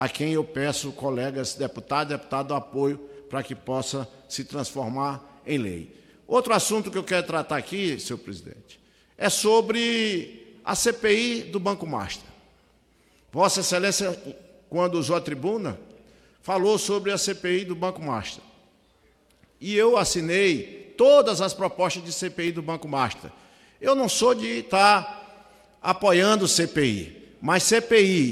a quem eu peço, colegas deputado, apoio para que possa se transformar em lei. Outro assunto que eu quero tratar aqui, senhor presidente, é sobre a CPI do Banco Master. Vossa Excelência, quando usou a tribuna, falou sobre a CPI do Banco Master. E eu assinei todas as propostas de CPI do Banco Master. Eu não sou de estar apoiando CPI, mas CPI